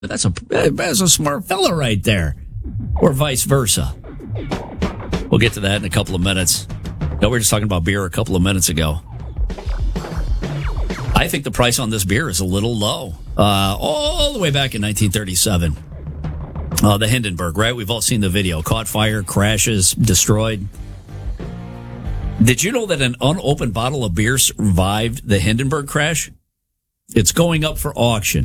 That's a smart fella right there. Or vice versa. We'll get to that in a couple of minutes. No, we were just talking about beer a couple of minutes ago. I think the price on this beer is a little low. All the way back in 1937. The Hindenburg, right? We've all seen the video. Caught fire, crashes, destroyed. Did you know that an unopened bottle of beer survived the Hindenburg crash? It's going up for auction.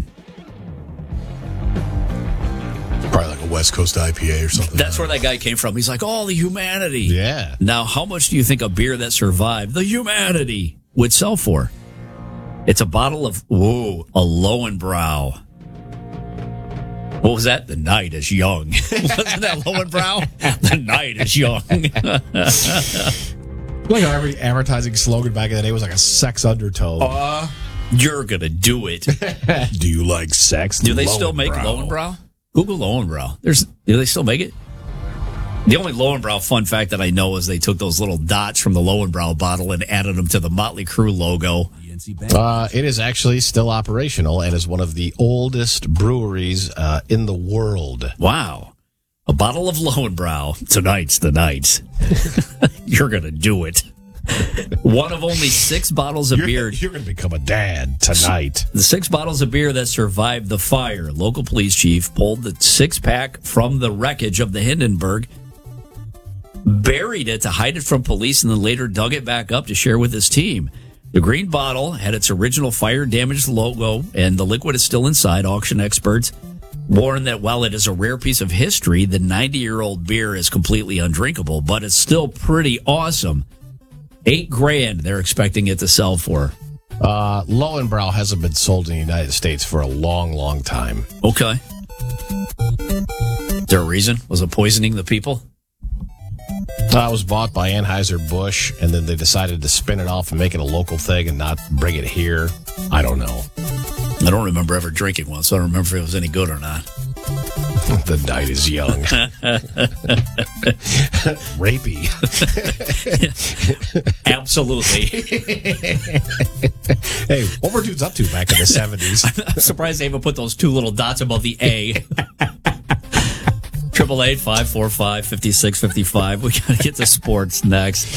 Probably like a West Coast IPA or something. That's where that guy came from. He's like, the humanity. Yeah. Now, how much do you think a beer that survived the humanity would sell for? It's a bottle of, a Lowenbrau. What was that? The night is young. Wasn't that Lowenbrau? The night is young. Like our advertising slogan back in the day was like a sex undertone. You're going to do it. Do you like sex? Do they still make Lowenbrau? Google Lowenbrau. Do they still make it? The only Lowenbrau fun fact that I know is they took those little dots from the Lowenbrau bottle and added them to the Motley Crue logo. It is actually still operational and is one of the oldest breweries in the world. Wow. A bottle of Lowenbrau. Tonight's the night. You're going to do it. One of only 6 bottles of beer. You're going to become a dad tonight. The 6 bottles of beer that survived the fire. Local police chief pulled the 6-pack from the wreckage of the Hindenburg, buried it to hide it from police, and then later dug it back up to share with his team. The green bottle had its original fire-damaged logo, and the liquid is still inside. Auction experts warn that while it is a rare piece of history, the 90-year-old beer is completely undrinkable, but it's still pretty awesome. $8,000 they're expecting it to sell for. Lowenbrau hasn't been sold in the United States for a long, long time. Okay. Is there a reason? Was it poisoning the people? It was bought by Anheuser-Busch, and then they decided to spin it off and make it a local thing and not bring it here. I don't know. I don't remember ever drinking one, so I don't remember if it was any good or not. The night is young. Rapey. Absolutely. Hey, what were dudes up to back in the 70s? I'm surprised they even put those 2 little dots above the A. 888-545-5655. We got to get to sports next.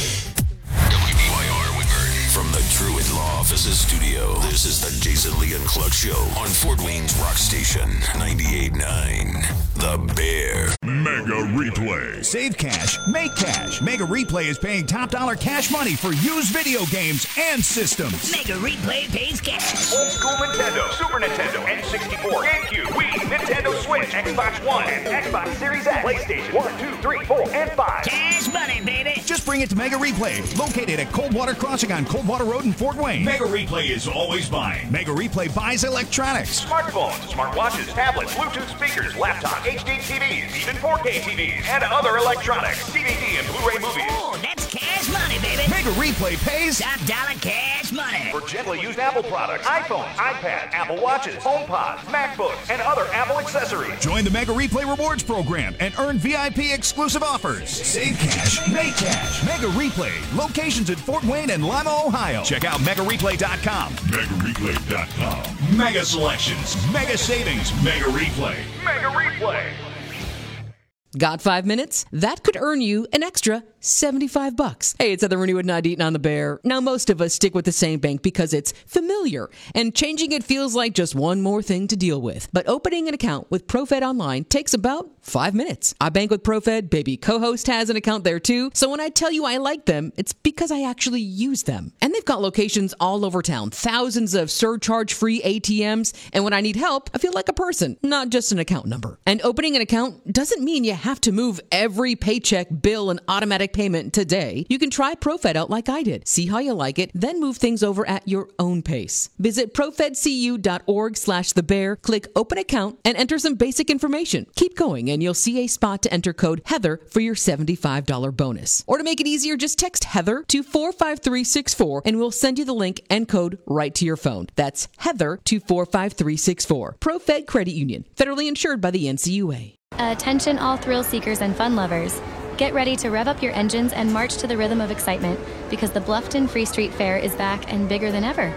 WBYR Woodburn from the Druid Law Offices studio. This is the Jason Lee and Cluck Show on Fort Wayne's Rock Station 98.9. The Bear. Mega Replay. Save cash, make cash. Mega Replay is paying top dollar cash money for used video games and systems. Mega Replay pays cash. Old school Nintendo, Super Nintendo, N64, GameCube, Wii, Nintendo Switch, Xbox One, and Xbox Series X, PlayStation 1, 2, 3, 4, and 5. Cash money, baby. Just bring it to Mega Replay, located at Coldwater Crossing on Coldwater Road in Fort Wayne. Mega Replay is always buying. Mega Replay buys electronics, Smartphones, smartwatches, tablets, Bluetooth speakers, laptops, HD TVs, even 4K TVs, and other electronics, DVD and Blu-ray movies. Oh, that's cash money, baby. Mega Replay pays Top dollar cash money. For gently used Apple products, iPhones, iPads, Apple Watches, HomePods, MacBooks, and other Apple accessories. Join the Mega Replay Rewards program and earn VIP exclusive offers. Save cash, make cash. Mega Replay, locations in Fort Wayne and Lima, Ohio. Check out MegaReplay.com. MegaReplay.com. Mega selections, mega savings, Mega Replay. Mega Replay. Got 5 minutes? That could earn you an extra $75. Hey, it's Heather Renew at 98 on the Bear. Now, most of us stick with the same bank because it's familiar, and changing it feels like just one more thing to deal with. But opening an account with ProFed Online takes about 5 minutes. I bank with ProFed. Baby co-host has an account there too. So when I tell you I like them, it's because I actually use them. And they've got locations all over town, thousands of surcharge-free ATMs. And when I need help, I feel like a person, not just an account number. And opening an account doesn't mean you have to move every paycheck, bill, and automatic payment today. You can try ProFed out like I did. See how you like it, then move things over at your own pace. Visit profedcu.org/thebear, click open account, and enter some basic information. Keep going, and you'll see a spot to enter code Heather for your $75 bonus. Or to make it easier, just text Heather to 45364, and we'll send you the link and code right to your phone. That's Heather to 45364. ProFed Credit Union, federally insured by the NCUA. Attention all thrill seekers and fun lovers. Get ready to rev up your engines and march to the rhythm of excitement because the Bluffton Free Street Fair is back and bigger than ever.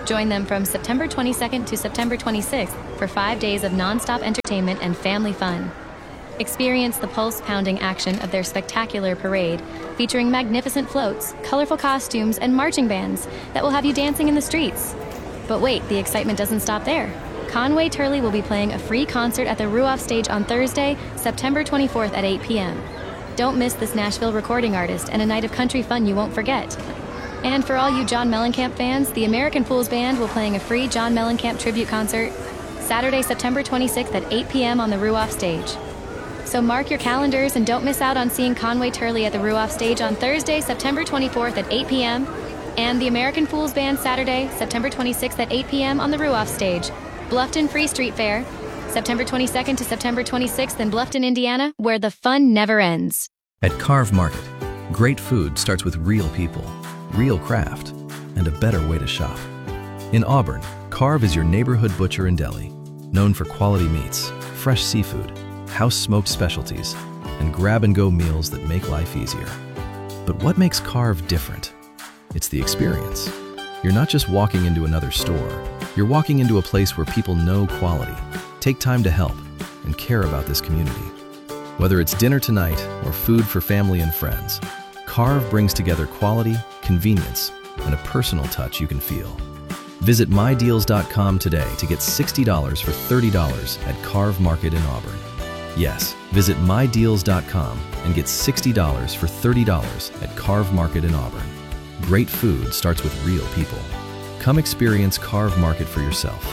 Join them from September 22nd to September 26th for 5 days of nonstop entertainment and family fun. Experience the pulse-pounding action of their spectacular parade, featuring magnificent floats, colorful costumes, and marching bands that will have you dancing in the streets. But wait, the excitement doesn't stop there. Conway Turley will be playing a free concert at the Ruoff Stage on Thursday, September 24th at 8 p.m. Don't miss this Nashville recording artist and a night of country fun you won't forget. And for all you John Mellencamp fans, the American Fools Band will playing a free John Mellencamp tribute concert Saturday, September 26th at 8 p.m. on the Ruoff Stage. So mark your calendars and don't miss out on seeing Conway Turley at the Ruoff Stage on Thursday, September 24th at 8 p.m. and the American Fools Band Saturday, September 26th at 8 p.m. on the Ruoff Stage. Bluffton Free Street Fair, September 22nd to September 26th in Bluffton, Indiana, where the fun never ends. At Carve Market, great food starts with real people, real craft, and a better way to shop. In Auburn, Carve is your neighborhood butcher and deli, known for quality meats, fresh seafood, house-smoked specialties, and grab-and-go meals that make life easier. But what makes Carve different? It's the experience. You're not just walking into another store. You're walking into a place where people know quality, take time to help, and care about this community. Whether it's dinner tonight or food for family and friends, Carve brings together quality, convenience, and a personal touch you can feel. Visit mydeals.com today to get $60 for $30 at Carve Market in Auburn. Yes, visit mydeals.com and get $60 for $30 at Carve Market in Auburn. Great food starts with real people. Come experience Carve Market for yourself.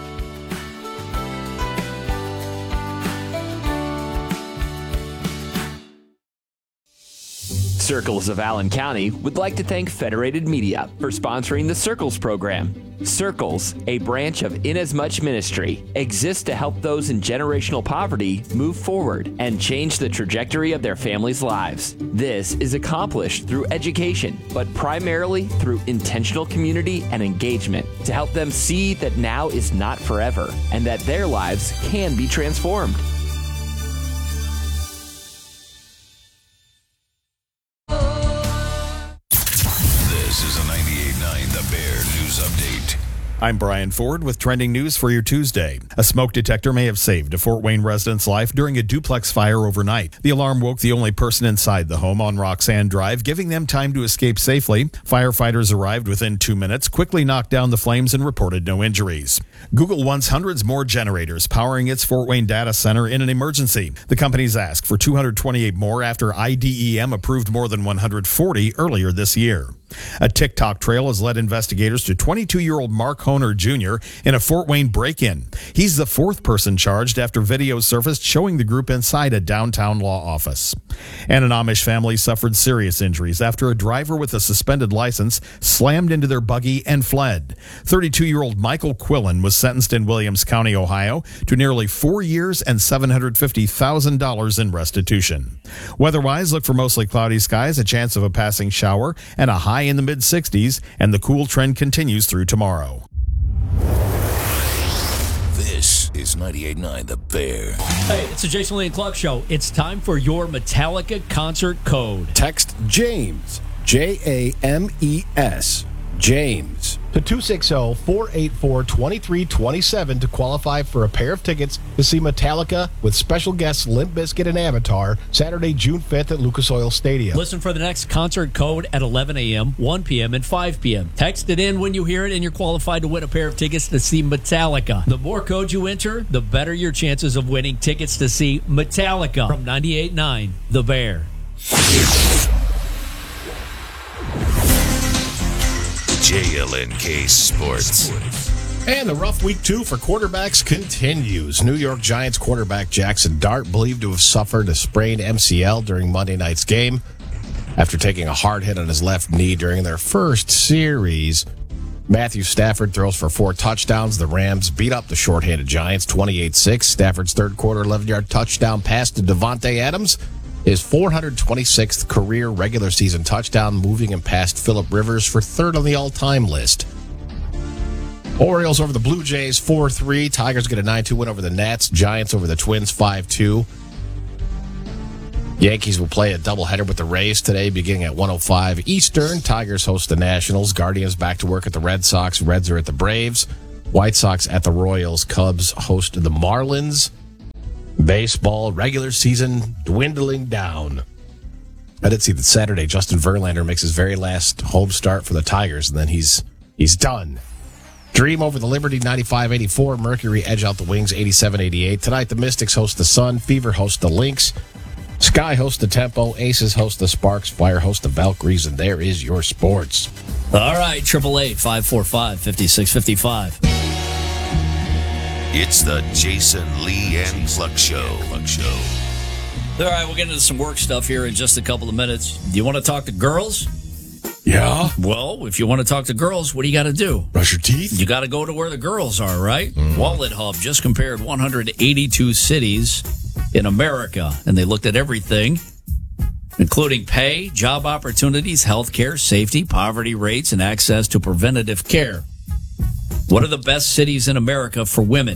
Circles of Allen County would like to thank Federated Media for sponsoring the Circles program. Circles, a branch of Inasmuch Ministry, exists to help those in generational poverty move forward and change the trajectory of their families' lives. This is accomplished through education, but primarily through intentional community and engagement to help them see that now is not forever and that their lives can be transformed. I'm Brian Ford with trending news for your Tuesday. A smoke detector may have saved a Fort Wayne resident's life during a duplex fire overnight. The alarm woke the only person inside the home on Roxanne Drive, giving them time to escape safely. Firefighters arrived within 2 minutes, quickly knocked down the flames, and reported no injuries. Google wants hundreds more generators powering its Fort Wayne data center in an emergency. The company's asked for 228 more after IDEM approved more than 140 earlier this year. A TikTok trail has led investigators to 22-year-old Mark Honer Jr. in a Fort Wayne break-in. He's the fourth person charged after videos surfaced showing the group inside a downtown law office. And an Amish family suffered serious injuries after a driver with a suspended license slammed into their buggy and fled. 32-year-old Michael Quillen was sentenced in Williams County, Ohio, to nearly 4 years and $750,000 in restitution. Weather-wise, look for mostly cloudy skies, a chance of a passing shower, and a high in the mid-60s, and the cool trend continues through tomorrow. This is 98.9 The Bear. Hey, it's the Jason Lee and Clark Show. It's time for your Metallica concert code. Text James, James, James, to 260-484-2327 to qualify for a pair of tickets to see Metallica with special guests Limp Bizkit and Avatar Saturday, June 5th at Lucas Oil Stadium. Listen for the next concert code at 11 a.m., 1 p.m., and 5 p.m. Text it in when you hear it, and you're qualified to win a pair of tickets to see Metallica. The more codes you enter, the better your chances of winning tickets to see Metallica. From 98.9 The Bear. JLNK Sports. And the rough week 2 for quarterbacks continues. New York Giants quarterback Jackson Dart believed to have suffered a sprained MCL during Monday night's game after taking a hard hit on his left knee during their first series. Matthew Stafford throws for 4 touchdowns. The Rams beat up the shorthanded Giants 28-6. Stafford's third quarter 11-yard touchdown pass to Devontae Adams, his 426th career regular season touchdown, moving him past Phillip Rivers for third on the all-time list. Orioles over the Blue Jays 4-3. Tigers get a 9-2 win over the Nats. Giants over the Twins 5-2. Yankees will play a doubleheader with the Rays today, beginning at 1:05 Eastern. Tigers host the Nationals. Guardians back to work at the Red Sox. Reds are at the Braves. White Sox at the Royals. Cubs host the Marlins. Baseball regular season dwindling down. I did see that Saturday Justin Verlander makes his very last home start for the Tigers, and then he's done. Dream over the Liberty 95-84. Mercury edge out the Wings 87-88. Tonight the Mystics host the Sun. Fever host the Lynx. Sky hosts the Tempo. Aces host the Sparks. Fire host the Valkyries. And there is your sports. All right, 888-545-5655. It's the Jason Lee and Cluck Show. All right, we'll get into some work stuff here in just a couple of minutes. Do you want to talk to girls? Yeah. Well, if you want to talk to girls, what do you got to do? Brush your teeth. You got to go to where the girls are, right? Wallet Hub just compared 182 cities in America, and they looked at everything, including pay, job opportunities, healthcare, safety, poverty rates, and access to preventative care. What are the best cities in America for women?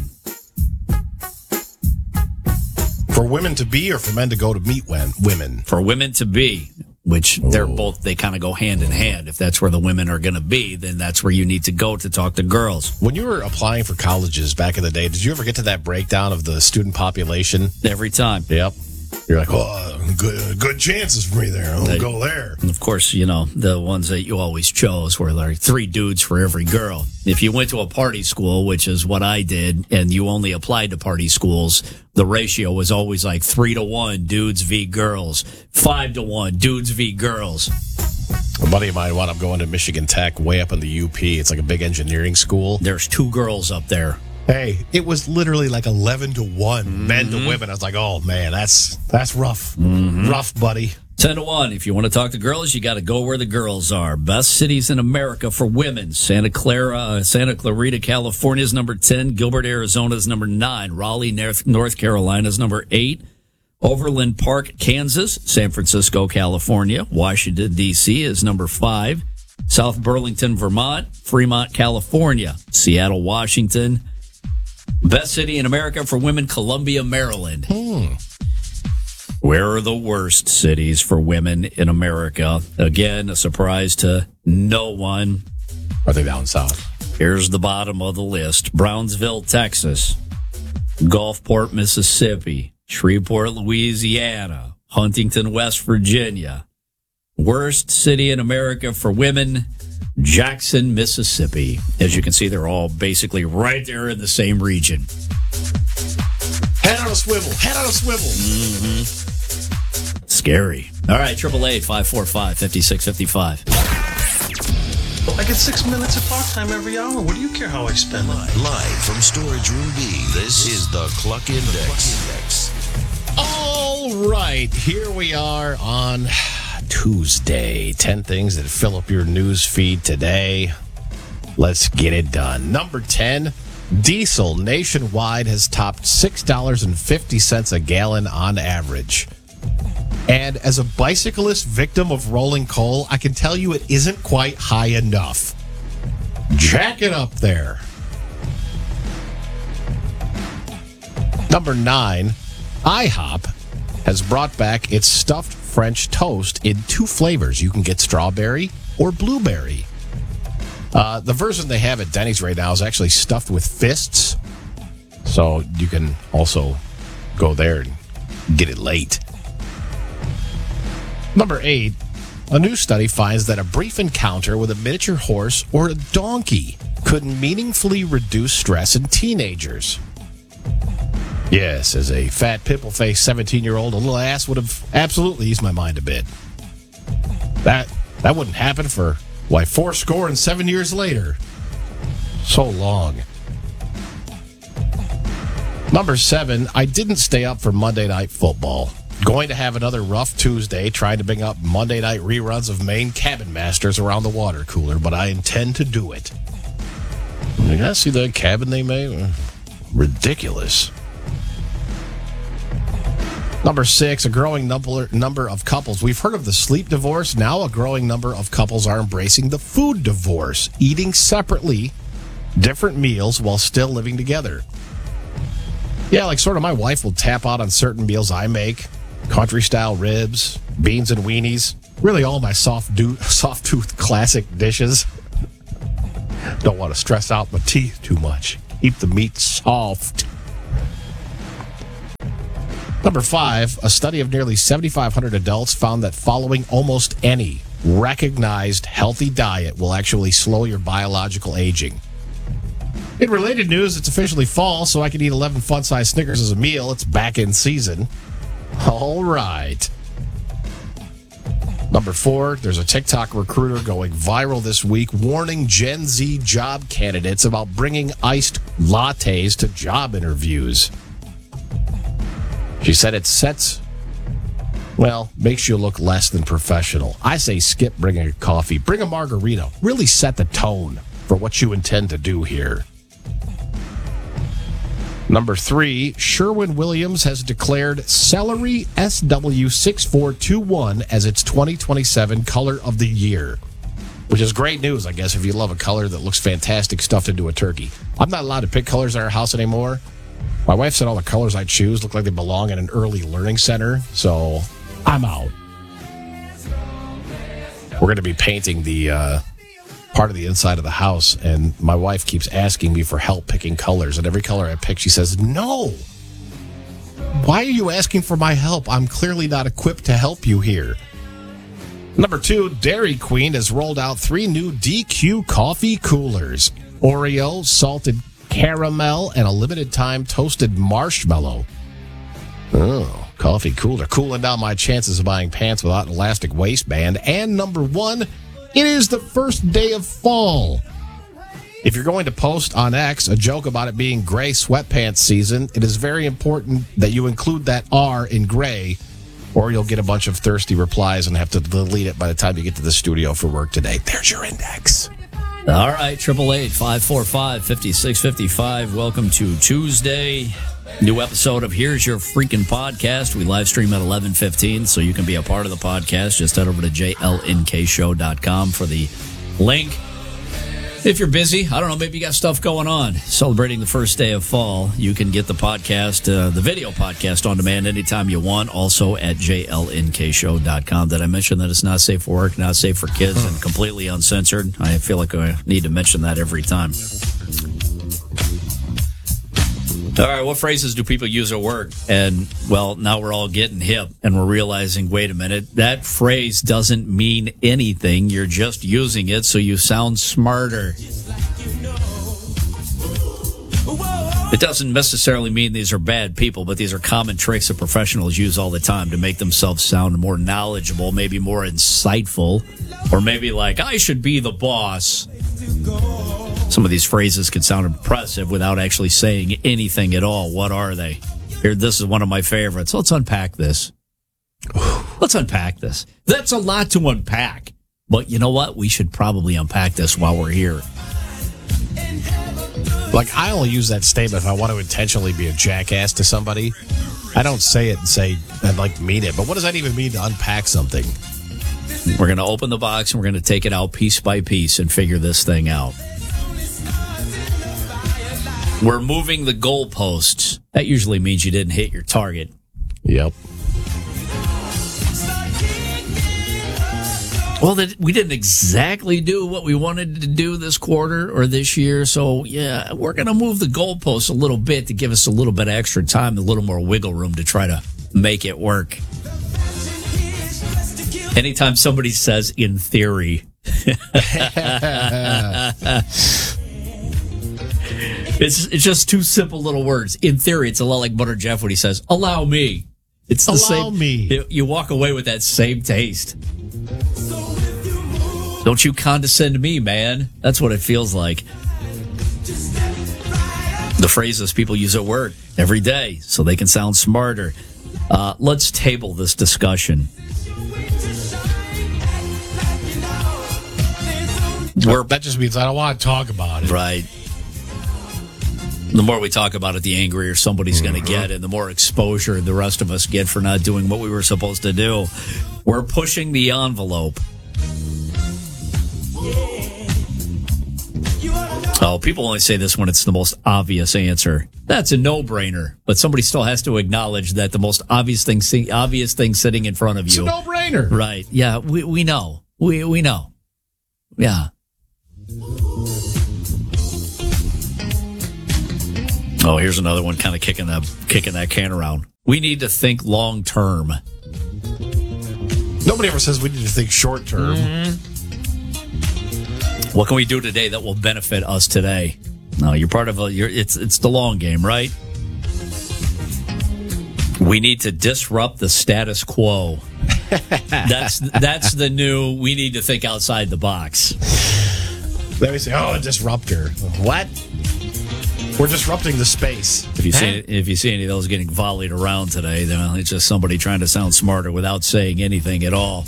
For women to be or for men to go to meet women? For women to be, which they kind of go hand in hand. If that's where the women are going to be, then that's where you need to go to talk to girls. When you were applying for colleges back in the day, did you ever get to that breakdown of the student population? Every time. Yep. You're like, good chances for me there. I'll go there. And of course, the ones that you always chose were like 3 dudes for every girl. If you went to a party school, which is what I did, and you only applied to party schools, the ratio was always like 3-to-1 dudes v. girls, 5-to-1 dudes v. girls. A buddy of mine wound up going to Michigan Tech way up in the UP. It's like a big engineering school. There's 2 girls up there. Hey, it was literally like 11-to-1 men to women. I was like, oh, man, that's rough. Rough, buddy. 10-to-1. If you want to talk to girls, you got to go where the girls are. Best cities in America for women. Santa Clarita, California is number 10. Gilbert, Arizona is number 9. Raleigh, North Carolina is number 8. Overland Park, Kansas. San Francisco, California. Washington, D.C. is number 5. South Burlington, Vermont. Fremont, California. Seattle, Washington. Best city in America for women, Columbia, Maryland. Where are the worst cities for women in America? Again, a surprise to no one. Are they down south? Here's the bottom of the list. Brownsville, Texas. Gulfport, Mississippi. Shreveport, Louisiana. Huntington, West Virginia. Worst city in America for women, Jackson, Mississippi. As you can see, they're all basically right there in the same region. Head on a swivel. Head on a swivel. Scary. All right, 888-545-5655. I get 6 minutes of talk time every hour. What do you care how I spend it? Live from Storage Room B, this is the Cluck Index. All right, here we are on Tuesday. 10 things that fill up your news feed today. Let's get it done. Number 10, diesel nationwide has topped $6.50 a gallon on average. And as a bicyclist victim of rolling coal, I can tell you it isn't quite high enough. Jack it up there. Number 9, IHOP has brought back its stuffed French toast in 2 flavors. You can get strawberry or blueberry. The version they have at Denny's right now is actually stuffed with fists. So you can also go there and get it late. Number 8, a new study finds that a brief encounter with a miniature horse or a donkey could meaningfully reduce stress in teenagers. Yes, as a fat, pimple-faced 17-year-old, a little ass would have absolutely eased my mind a bit. That wouldn't happen for, 47 years later. So long. Number 7, I didn't stay up for Monday Night Football. Going to have another rough Tuesday trying to bring up Monday night reruns of Maine Cabin Masters around the water cooler, but I intend to do it. You guys see the cabin they made? Ridiculous. Number 6, a growing number of couples. We've heard of the sleep divorce. Now a growing number of couples are embracing the food divorce, eating separately, different meals while still living together. Yeah, like sort of my wife will tap out on certain meals I make, country-style ribs, beans and weenies. Really all my soft-tooth classic dishes. Don't want to stress out my teeth too much. Keep the meat soft. Number 5, a study of nearly 7,500 adults found that following almost any recognized healthy diet will actually slow your biological aging. In related news, it's officially fall, so I can eat 11 fun-sized Snickers as a meal. It's back in season. All right. Number 4, there's a TikTok recruiter going viral this week warning Gen Z job candidates about bringing iced lattes to job interviews. She said it makes you look less than professional. I say skip bringing a coffee. Bring a margarita. Really set the tone for what you intend to do here. Number 3, Sherwin-Williams has declared Celery SW6421 as its 2027 color of the year, which is great news, I guess, if you love a color that looks fantastic stuffed into a turkey. I'm not allowed to pick colors in our house anymore. My wife said all the colors I choose look like they belong in an early learning center, so I'm out. We're going to be painting the part of the inside of the house, and my wife keeps asking me for help picking colors, and every color I pick, she says, no. Why are you asking for my help? I'm clearly not equipped to help you here. Number 2, Dairy Queen has rolled out 3 new DQ coffee coolers. Oreo, salted caramel, and a limited time toasted marshmallow. Oh, coffee cooler. Cooling down my chances of buying pants without an elastic waistband. And number 1, it is the first day of fall. If you're going to post on X a joke about it being gray sweatpants season, it is very important that you include that R in gray, or you'll get a bunch of thirsty replies and have to delete it by the time you get to the studio for work today. There's your index. All right, 888-545-5655. Welcome to Tuesday. New episode of Here's Your Freaking Podcast. We live stream at 11:15, so you can be a part of the podcast. Just head over to jlnkshow.com for the link. If you're busy, I don't know, maybe you got stuff going on, celebrating the first day of fall, you can get the podcast, the video podcast on demand anytime you want, also at jlnkshow.com. Did I mention that it's not safe for work, not safe for kids, and completely uncensored? I feel like I need to mention that every time. All right, what phrases do people use at work? And, well, now we're all getting hip, and we're realizing, wait a minute, that phrase doesn't mean anything. You're just using it so you sound smarter. It doesn't necessarily mean these are bad people, but these are common tricks that professionals use all the time to make themselves sound more knowledgeable, maybe more insightful, or maybe like, I should be the boss. Some of these phrases can sound impressive without actually saying anything at all. What are they? Here, this is one of my favorites. Let's unpack this. Let's unpack this. That's a lot to unpack. But you know what? We should probably unpack this while we're here. Like, I only use that statement if I want to intentionally be a jackass to somebody. I don't say it and say, I'd like to mean it. But what does that even mean to unpack something? We're going to open the box and we're going to take it out piece by piece and figure this thing out. We're moving the goalposts. That usually means you didn't hit your target. Yep. Well, we didn't exactly do what we wanted to do this quarter or this year. So, yeah, we're going to move the goalposts a little bit to give us a little bit of extra time, a little more wiggle room to try to make it work. Anytime somebody says, in theory, it's just two simple little words. In theory, it's a lot like Butter Jeff when he says, allow me. It's the allow same. Me. You walk away with that same taste. Don't you condescend me, man. That's what it feels like. The phrases people use at work every day so they can sound smarter. Let's table this discussion. That just means I don't want to talk about it. Right. The more we talk about it, the angrier somebody's going to get, and the more exposure the rest of us get for not doing what we were supposed to do. We're pushing the envelope. Oh, people only say this when it's the most obvious answer. That's a no-brainer. But somebody still has to acknowledge that the most obvious thing sitting in front of you. It's a no-brainer. Right. Yeah, we know. We know. Yeah. Oh, here's another one kind of kicking that can around. We need to think long-term. Nobody ever says we need to think short-term. Mm-hmm. What can we do today that will benefit us today? No, you're part of it's the long game, right? We need to disrupt the status quo. That's the new. We need to think outside the box. Then we say, a disruptor. What? We're disrupting the space. If you see any of those getting volleyed around today, then it's just somebody trying to sound smarter without saying anything at all.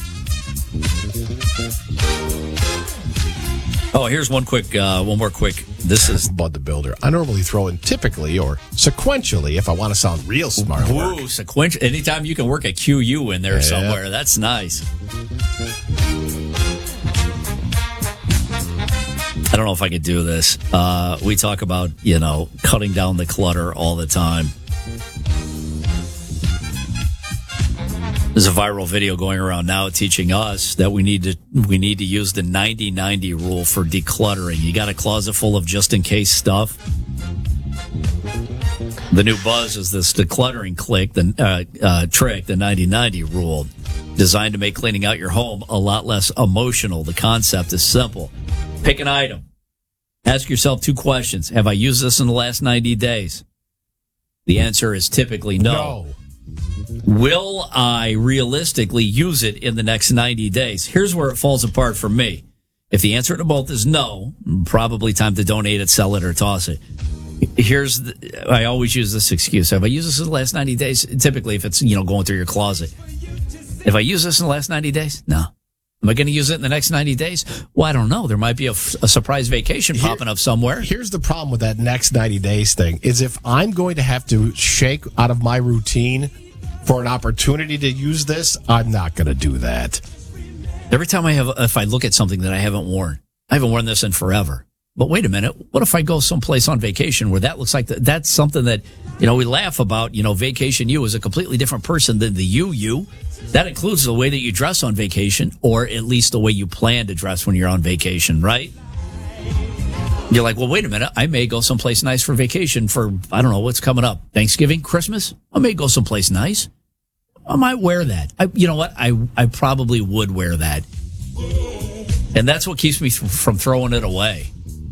Oh, here's one more quick. This is Bud the Builder. I normally throw in typically or sequentially if I want to sound real smart. Woo, sequential. Anytime you can work a QU in there somewhere, that's nice. I don't know if I could do this. We talk about, cutting down the clutter all the time. There's a viral video going around now teaching us that we need to use the 90-90 rule for decluttering. You got a closet full of just-in-case stuff. The new buzz is this decluttering trick, the 90-90 rule, designed to make cleaning out your home a lot less emotional. The concept is simple. Pick an item. Ask yourself 2 questions. Have I used this in the last 90 days? The answer is typically no. Will I realistically use it in the next 90 days? Here's where it falls apart for me. If the answer to both is no, probably time to donate it, sell it, or toss it. I always use this excuse. Have I used this in the last 90 days? Typically, if it's, going through your closet. If I use this in the last 90 days? No. Am I going to use it in the next 90 days? Well, I don't know. There might be a surprise vacation popping up somewhere. Here's the problem with that next 90 days thing is if I'm going to have to shake out of my routine for an opportunity to use this, I'm not going to do that. Every time if I look at something that I haven't worn this in forever. But wait a minute, what if I go someplace on vacation where that looks like that's something that, we laugh about, vacation you is a completely different person than the you. That includes the way that you dress on vacation, or at least the way you plan to dress when you're on vacation, right? You're like, well, wait a minute, I may go someplace nice for vacation for, I don't know, what's coming up? Thanksgiving, Christmas? I may go someplace nice. I might wear that. You know what? I probably would wear that. And that's what keeps me from throwing it away.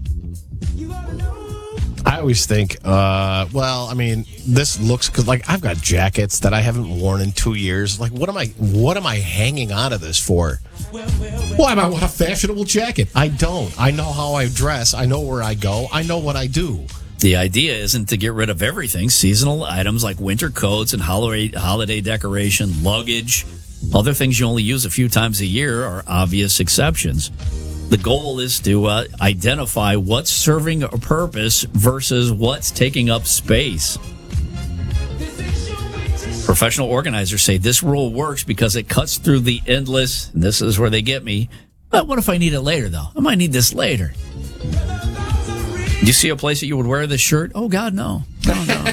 I always think, this looks, because I've got jackets that I haven't worn in 2 years. What am I hanging on to this for? Why am I want a fashionable jacket? I don't. I know how I dress. I know where I go. I know what I do. The idea isn't to get rid of everything. Seasonal items like winter coats and holiday decoration, luggage, other things you only use a few times a year are obvious exceptions. The goal is to identify what's serving a purpose versus what's taking up space. Professional organizers say this rule works because it cuts through the endless, and this is where they get me, but what if I need it later, though? I might need this later. Do you see a place that you would wear this shirt? Oh, God, no. No.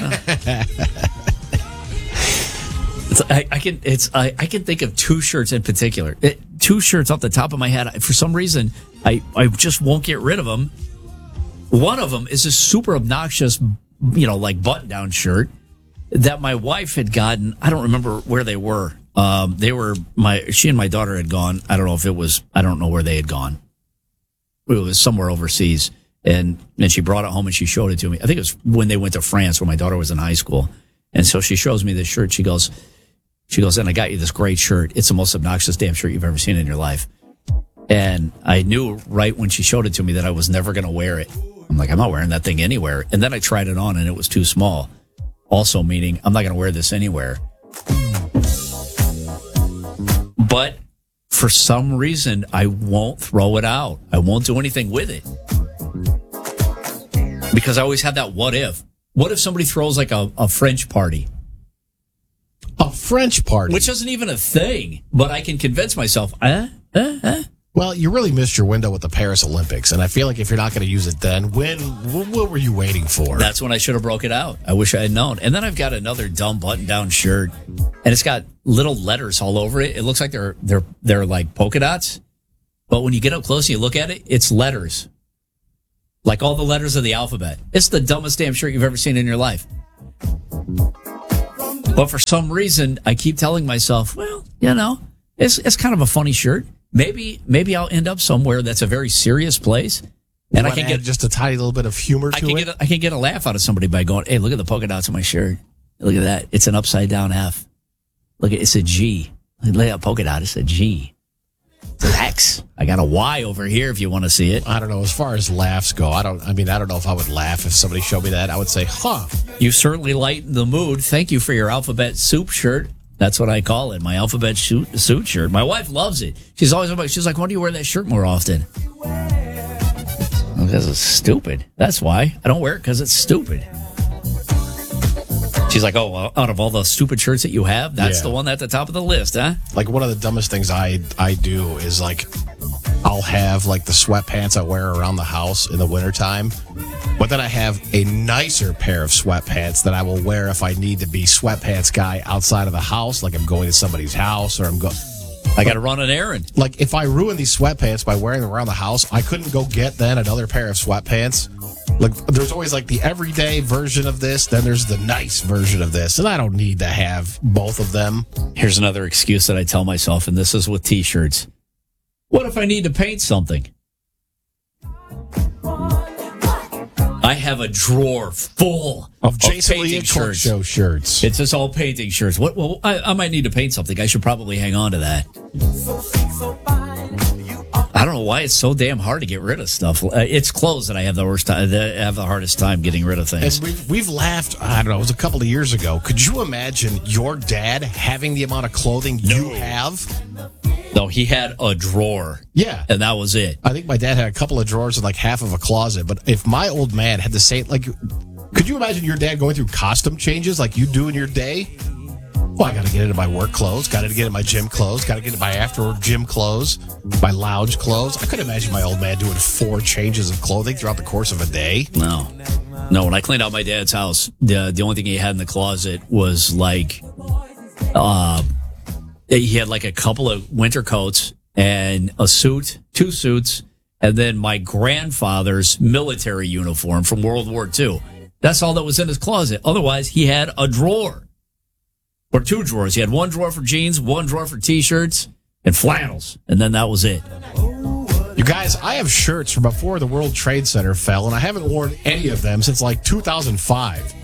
I can think of 2 shirts in particular. 2 shirts off the top of my head. For some reason, I just won't get rid of them. One of them is a super obnoxious, button-down shirt that my wife had gotten. I don't remember where they were. She and my daughter had gone. I don't know where they had gone. It was somewhere overseas. And she brought it home and she showed it to me. I think it was when they went to France when my daughter was in high school. And so she shows me this shirt. She goes, and I got you this great shirt. It's the most obnoxious damn shirt you've ever seen in your life. And I knew right when she showed it to me that I was never going to wear it. I'm like, I'm not wearing that thing anywhere. And then I tried it on and it was too small. Also meaning I'm not going to wear this anywhere. But for some reason, I won't throw it out. I won't do anything with it. Because I always had that what if. What if somebody throws a French party? A French party? Which isn't even a thing, but I can convince myself, Well, you really missed your window with the Paris Olympics, and I feel like if you're not going to use it then, what were you waiting for? That's when I should have broke it out. I wish I had known. And then I've got another dumb button-down shirt, and it's got little letters all over it. It looks like they're like polka dots, but when you get up close and you look at it, it's letters. Like all the letters of the alphabet. It's the dumbest damn shirt you've ever seen in your life. But for some reason, I keep telling myself, well, it's kind of a funny shirt. Maybe I'll end up somewhere that's a very serious place, and I can get just a tiny little bit of humor to it. I can get a laugh out of somebody by going, "Hey, look at the polka dots on my shirt. Look at that. It's an upside down F. Look, it's a G. Look at that polka dot. It's a G. It's an X. I got a Y over here if you want to see it." I don't know. As far as laughs go, I don't know if I would laugh if somebody showed me that. I would say, "Huh." You certainly lightened the mood. Thank you for your alphabet soup shirt. That's what I call it, my alphabet suit shirt. My wife loves it. She's like, "Why do you wear that shirt more often?" Because it's stupid. That's why. I don't wear it because it's stupid. She's like, "Oh, well, out of all the stupid shirts that you have, that's the one at the top of the list, huh?" Like, one of the dumbest things I do is, like, I'll have, like, the sweatpants I wear around the house in the wintertime. But then I have a nicer pair of sweatpants that I will wear if I need to be sweatpants guy outside of the house, like I'm going to somebody's house or I got to run an errand. Like, if I ruin these sweatpants by wearing them around the house, I couldn't go get then another pair of sweatpants. Like, there's always like the everyday version of this, then there's the nice version of this, and I don't need to have both of them. Here's another excuse that I tell myself, and this is with T-shirts. What if I need to paint something? I have a drawer full of Jason Lee and Clark Show shirts. It's just all painting shirts. Well, I might need to paint something. I should probably hang on to that. I don't know why it's so damn hard to get rid of stuff. It's clothes that I have the worst time. I have the hardest time getting rid of things. And we've laughed. I don't know. It was a couple of years ago. Could you imagine your dad having the amount of clothing you have? No, he had a drawer. Yeah. And that was it. I think my dad had a couple of drawers and like half of a closet. But if my old man had the same, like, could you imagine your dad going through costume changes like you do in your day? Well, I got to get into my work clothes, got to get into my gym clothes, got to get into my after gym clothes, my lounge clothes. I couldn't imagine my old man doing 4 changes of clothing throughout the course of a day. No, when I cleaned out my dad's house, the only thing he had in the closet was like, he had like a couple of winter coats and a suit, 2 suits, and then my grandfather's military uniform from World War II. That's all that was in his closet. Otherwise, he had a drawer. Or 2 drawers. He had 1 drawer for jeans, 1 drawer for T-shirts, and flannels. And then that was it. You guys, I have shirts from before the World Trade Center fell, and I haven't worn any of them since like 2005.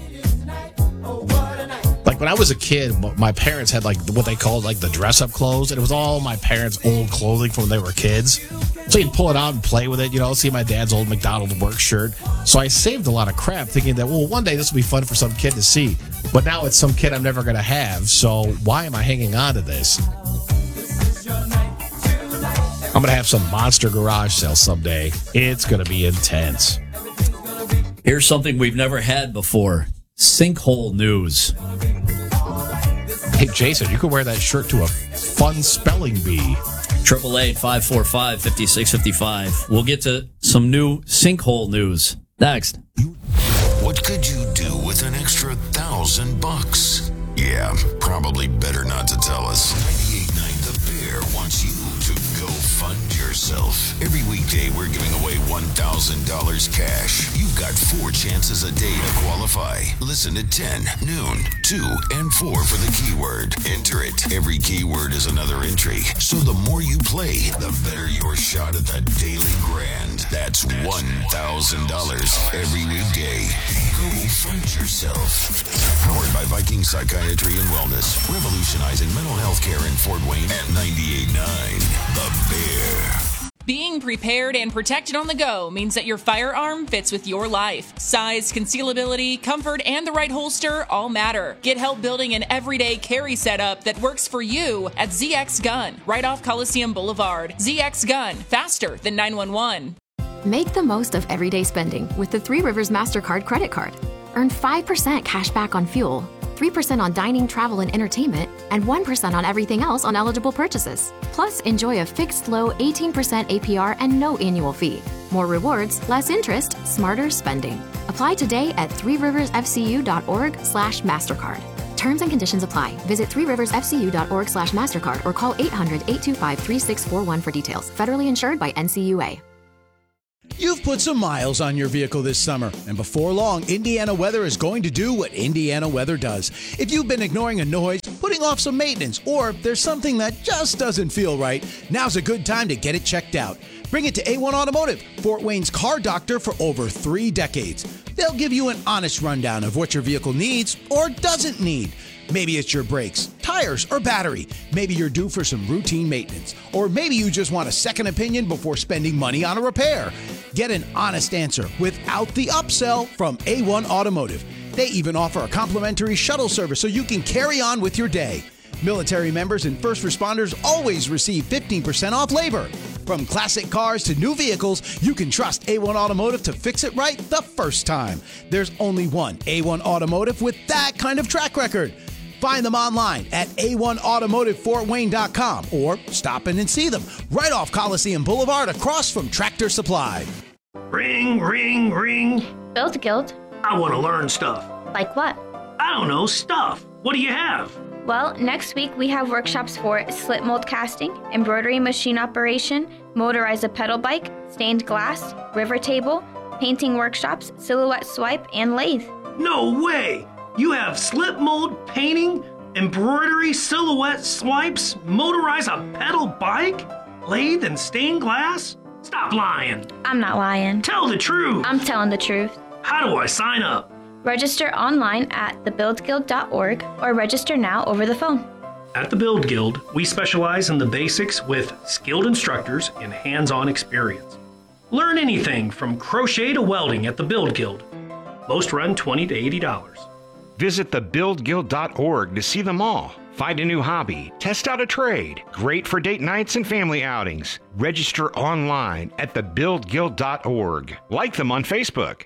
Like, when I was a kid, my parents had like what they called like the dress-up clothes, and it was all my parents' old clothing from when they were kids. So you'd pull it out and play with it, see my dad's old McDonald's work shirt. So I saved a lot of crap thinking that, well, one day this will be fun for some kid to see. But now it's some kid I'm never going to have, so why am I hanging on to this? I'm going to have some monster garage sale someday. It's going to be intense. Here's something we've never had before. Sinkhole news. Hey, Jason, you could wear that shirt to a fun spelling bee. 888-545-5655. We'll get to some new sinkhole news next. What could you do with an extra $1,000? Yeah, probably better not to tell us. 98.9 The Bear wants you to go fund yourself. Every weekday, we're giving away $1,000 cash. You've got 4 chances a day to qualify. Listen at 10, noon, 2, and 4 for the keyword. Enter it. Every keyword is another entry. So the more you play, the better your shot at the daily grand. That's $1,000 every weekday. Go fund yourself. Powered by Viking Psychiatry and Wellness. Revolutionizing mental health care in Fort Wayne at 98.9 The Bear. Being prepared and protected on the go means that your firearm fits with your life. Size, concealability, comfort, and the right holster all matter. Get help building an everyday carry setup that works for you at ZX Gun, right off Coliseum Boulevard. ZX Gun, faster than 911. Make the most of everyday spending with the Three Rivers MasterCard credit card. Earn 5% cash back on fuel, 3% on dining, travel, and entertainment, and 1% on everything else on eligible purchases. Plus, enjoy a fixed low 18% APR and no annual fee. More rewards, less interest, smarter spending. Apply today at threeriversfcu.org/MasterCard. Terms and conditions apply. Visit threeriversfcu.org/MasterCard or call 800-825-3641 for details. Federally insured by NCUA. You've put some miles on your vehicle this summer, and before long, Indiana Weather is going to do what Indiana Weather does. If you've been ignoring a noise, putting off some maintenance, or there's something that just doesn't feel right, now's a good time to get it checked out. Bring it to A1 Automotive, Fort Wayne's car doctor for over 3 decades. They'll give you an honest rundown of what your vehicle needs or doesn't need. Maybe it's your brakes, tires, or battery. Maybe you're due for some routine maintenance. Or maybe you just want a second opinion before spending money on a repair. Get an honest answer without the upsell from A1 Automotive. They even offer a complimentary shuttle service so you can carry on with your day. Military members and first responders always receive 15% off labor. From classic cars to new vehicles, you can trust A1 Automotive to fix it right the first time. There's only one A1 Automotive with that kind of track record. Find them online at a1automotivefortwayne.com or stop in and see them right off Coliseum Boulevard across from Tractor Supply. Ring, ring, ring. Build Guild. I want to learn stuff. Like what? I don't know, stuff. What do you have? Well, next week we have workshops for slip mold casting, embroidery machine operation, motorize a pedal bike, stained glass, river table, painting workshops, silhouette swipe, and lathe. No way! You have slip mold, painting, embroidery, silhouette swipes, motorize a pedal bike, lathe, and stained glass? Stop lying. I'm not lying. Tell the truth. I'm telling the truth. How do I sign up? Register online at thebuildguild.org or register now over the phone. At the Build Guild, we specialize in the basics with skilled instructors and hands-on experience. Learn anything from crochet to welding at the Build Guild. Most run $20 to $80. Visit thebuildguild.org to see them all. Find a new hobby, test out a trade. Great for date nights and family outings. Register online at thebuildguild.org. Like them on Facebook.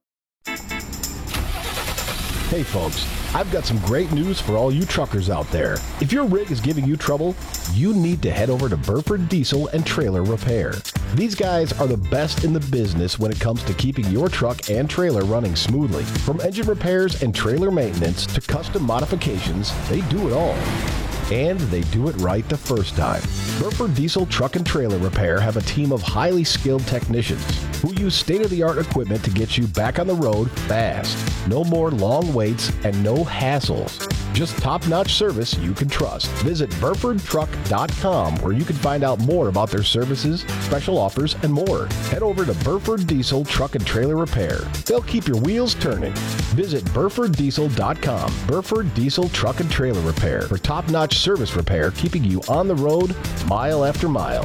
Hey folks, I've got some great news for all you truckers out there. If your rig is giving you trouble, you need to head over to Burford Diesel and Trailer Repair. These guys are the best in the business when it comes to keeping your truck and trailer running smoothly. From engine repairs and trailer maintenance to custom modifications, they do it all. And they do it right the first time. Burford Diesel Truck and Trailer Repair have a team of highly skilled technicians who use state-of-the-art equipment to get you back on the road fast. No more long waits and no hassles. Just top-notch service you can trust. Visit BurfordTruck.com where you can find out more about their services, special offers, and more. Head over to Burford Diesel Truck and Trailer Repair. They'll keep your wheels turning. Visit BurfordDiesel.com. Burford Diesel Truck and Trailer Repair for top-notch service repair, keeping you on the road mile after mile.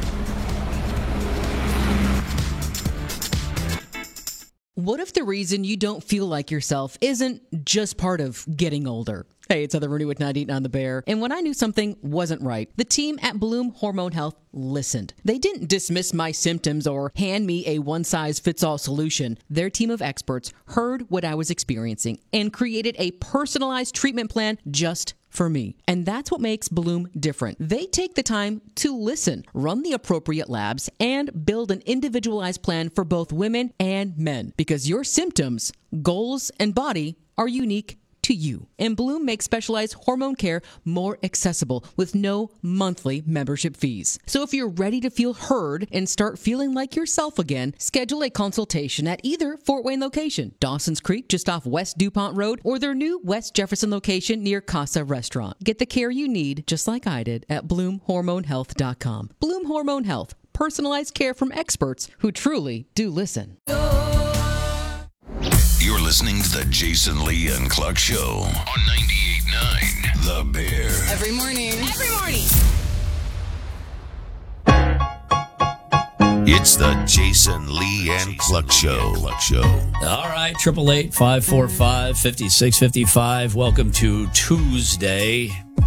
What if the reason you don't feel like yourself isn't just part of getting older? Hey, it's Heather Rooney with 98 on the Bear. And when I knew something wasn't right, the team at Bloom Hormone Health listened. They didn't dismiss my symptoms or hand me a one-size-fits-all solution. Their team of experts heard what I was experiencing and created a personalized treatment plan just for me. And that's what makes Bloom different. They take the time to listen, run the appropriate labs, and build an individualized plan for both women and men. Because your symptoms, goals, and body are unique to you. And Bloom makes specialized hormone care more accessible with no monthly membership fees. So if you're ready to feel heard and start feeling like yourself again, schedule a consultation at either Fort Wayne location, Dawson's Creek just off West DuPont Road, or their new West Jefferson location near Casa Restaurant. Get the care you need, just like I did, at BloomHormoneHealth.com. Bloom Hormone Health, personalized care from experts who truly do listen. You're listening to the Jason Lee and Cluck Show on 98.9 The Bear. Every morning. Every morning. It's the Jason Lee and Cluck Show. All right, 888-545-5655. Welcome to Tuesday.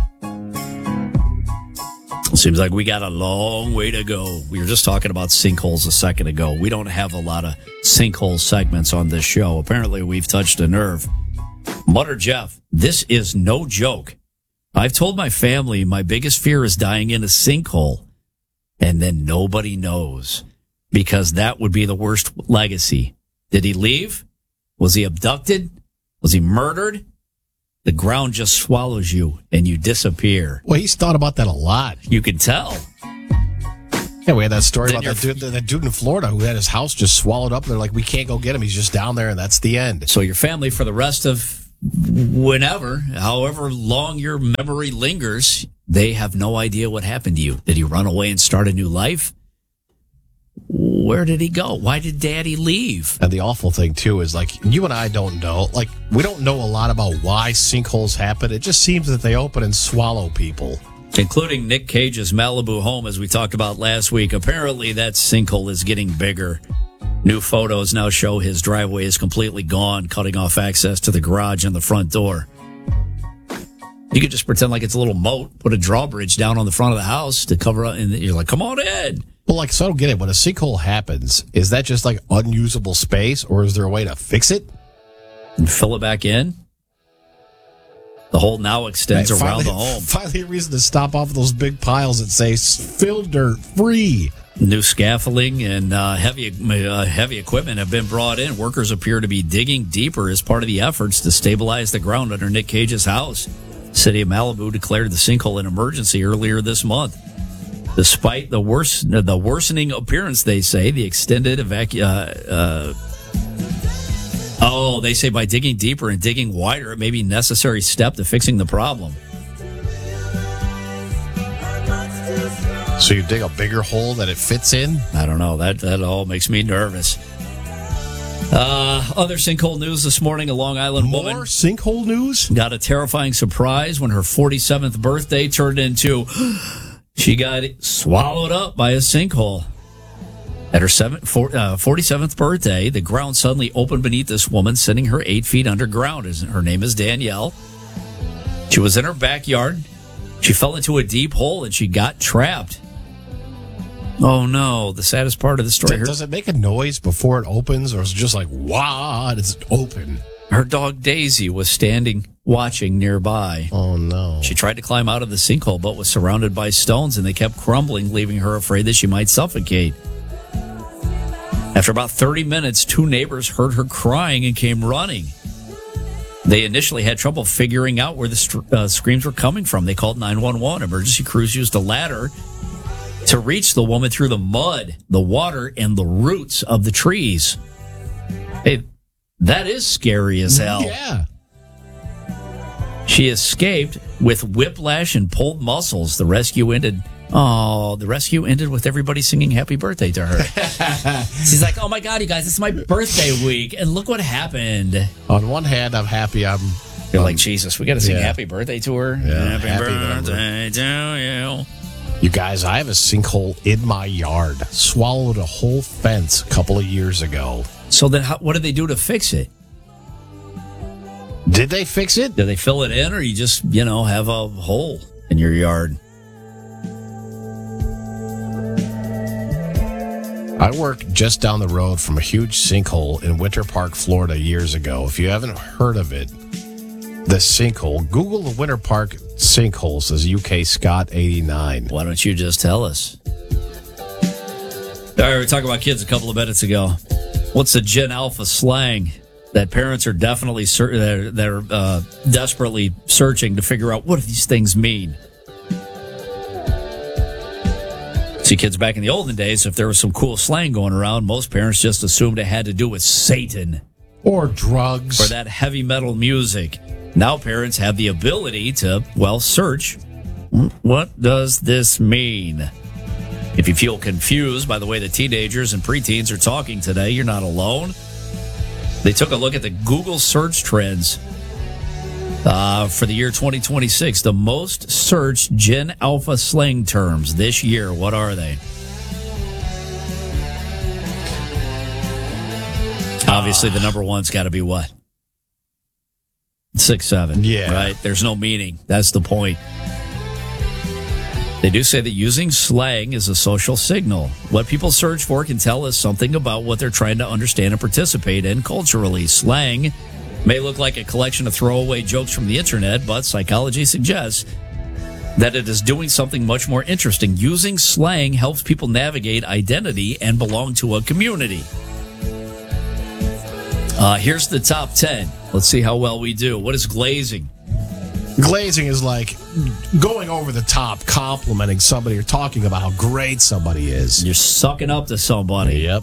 Seems like we got a long way to go. We were just talking about sinkholes a second ago. We don't have a lot of sinkhole segments on this show. Apparently, we've touched a nerve. Mutter Jeff, this is no joke. I've told my family my biggest fear is dying in a sinkhole, and then nobody knows, because that would be the worst legacy. Did he leave? Was he abducted? Was he murdered? The ground just swallows you and you disappear. Well, he's thought about that a lot. You can tell. Yeah, we had that story about that dude in Florida who had his house just swallowed up. They're like, we can't go get him. He's just down there, and that's the end. So your family, for the rest of however long your memory lingers, they have no idea what happened to you. Did he run away and start a new life? Where did he go? Why did Daddy leave? And the awful thing, too, is like, you and I don't know. Like, we don't know a lot about why sinkholes happen. It just seems that they open and swallow people. Including Nick Cage's Malibu home, as we talked about last week. Apparently, that sinkhole is getting bigger. New photos now show his driveway is completely gone, cutting off access to the garage and the front door. You could just pretend like it's a little moat, put a drawbridge down on the front of the house to cover up, and you're like, come on in. Well, like, so I don't get it. When a sinkhole happens, is that just like unusable space, or is there a way to fix it? And fill it back in? The hole now extends around the home. Finally, a reason to stop off those big piles that say fill dirt free. New scaffolding and heavy equipment have been brought in. Workers appear to be digging deeper as part of the efforts to stabilize the ground under Nick Cage's house. City of Malibu declared the sinkhole an emergency earlier this month. Despite the worsening appearance, they say, the extended they say by digging deeper and digging wider, it may be a necessary step to fixing the problem. So you dig a bigger hole that it fits in? I don't know. That all makes me nervous. Other sinkhole news this morning, a Long Island woman. More sinkhole news? Got a terrifying surprise when her 47th birthday turned into... She got swallowed up by a sinkhole. At her 47th birthday, the ground suddenly opened beneath this woman, sending her 8 feet underground. Her name is Danielle. She was in her backyard. She fell into a deep hole and she got trapped. Oh, no. The saddest part of the story. Does it make a noise before it opens, or is it just like, wow, it's open? Her dog Daisy was standing watching nearby. Oh, no. She tried to climb out of the sinkhole, but was surrounded by stones, and they kept crumbling, leaving her afraid that she might suffocate. After about 30 minutes, 2 neighbors heard her crying and came running. They initially had trouble figuring out where the screams were coming from. They called 911. Emergency crews used a ladder to reach the woman through the mud, the water, and the roots of the trees. Hey, that is scary as hell. Yeah. She escaped with whiplash and pulled muscles. The rescue ended with everybody singing happy birthday to her. She's like, oh my God, you guys, it's my birthday week, and look what happened. On one hand, I'm happy. You're like, Jesus, we got to sing happy birthday to her. Yeah, happy birthday to you. You guys, I have a sinkhole in my yard. Swallowed a whole fence a couple of years ago. So then what did they do to fix it? Did they fix it? Did they fill it in, or you just, have a hole in your yard? I worked just down the road from a huge sinkhole in Winter Park, Florida years ago. If you haven't heard of it, the sinkhole, Google the Winter Park sinkhole, says UK Scott 89. Why don't you just tell us? All right, we were talking about kids a couple of minutes ago. What's the Gen Alpha slang that parents are definitely they're desperately searching to figure out what do these things mean? See, kids back in the olden days, if there was some cool slang going around, most parents just assumed it had to do with Satan. Or drugs. Or that heavy metal music. Now parents have the ability to, search, what does this mean? If you feel confused by the way the teenagers and preteens are talking today, you're not alone. They took a look at the Google search trends for the year 2026. The most searched Gen Alpha slang terms this year. What are they? Obviously, the number one's got to be what? 6'7". Yeah. Right? There's no meaning. That's the point. They do say that using slang is a social signal. What people search for can tell us something about what they're trying to understand and participate in culturally. Slang May look like a collection of throwaway jokes from the internet, but psychology suggests that it is doing something much more interesting. Using slang helps people navigate identity and belong to a community. Here's the top 10. Let's see how well we do. What is glazing? Glazing is like going over the top, complimenting somebody or talking about how great somebody is. You're sucking up to somebody. Yep.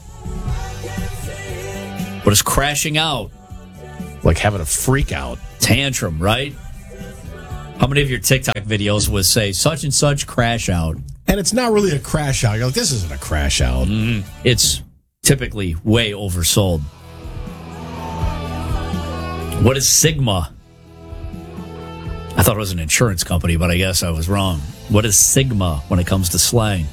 What is crashing out? Like having a freak out. Tantrum, right? How many of your TikTok videos would say such and such crash out? And it's not really a crash out. You're like, this isn't a crash out. Mm-hmm. It's typically way oversold. What is Sigma? I thought it was an insurance company, but I guess I was wrong. What is Sigma when it comes to slang?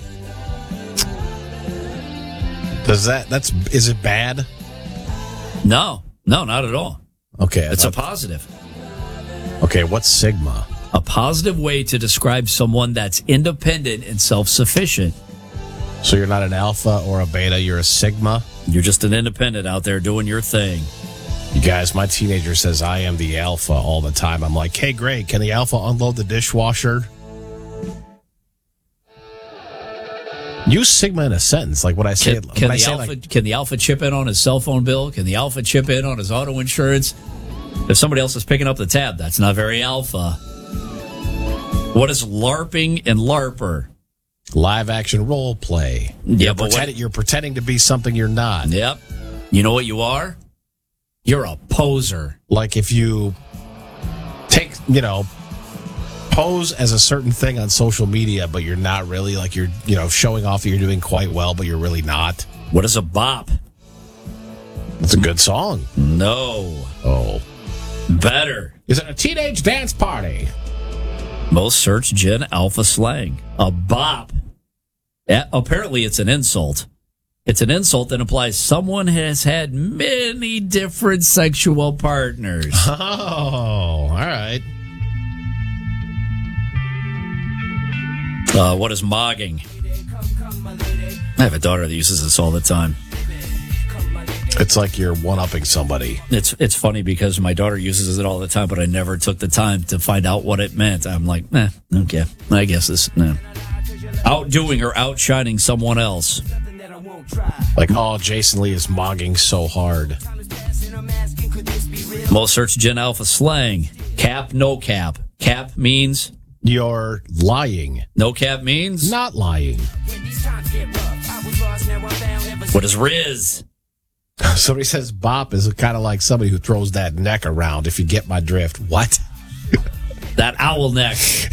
Is it bad? No, not at all. Okay. It's a positive. Okay, what's Sigma? A positive way to describe someone that's independent and self-sufficient. So you're not an alpha or a beta, you're a Sigma? You're just an independent out there doing your thing. You guys, my teenager says I am the alpha all the time. I'm like, hey, great, can the alpha unload the dishwasher? Use Sigma in a sentence, like what I say. Can the alpha chip in on his cell phone bill? Can the alpha chip in on his auto insurance? If somebody else is picking up the tab, that's not very alpha. What is LARPing and LARPer? Live action role play. Yeah, you're pretending to be something you're not. Yep. You know what you are? You're a poser. Like if you take, pose as a certain thing on social media, but you're not really, like you're, showing off that you're doing quite well, but you're really not. What is a bop? It's a good song. No. Oh. Better. Is it a teenage dance party? Most search Gen Alpha slang. A bop. Apparently it's an insult. It's an insult that implies someone has had many different sexual partners. Oh, all right. What is mogging? I have a daughter that uses this all the time. It's like you're one-upping somebody. It's funny because my daughter uses it all the time, but I never took the time to find out what it meant. I'm like, okay, I guess this, outdoing or outshining someone else. Like, oh, Jason Lee is mogging so hard. Most search Gen Alpha slang. Cap, no cap. Cap means you're lying. No cap means not lying. What is Riz? Somebody says bop is kind of like somebody who throws that neck around, if you get my drift. What? That owl neck.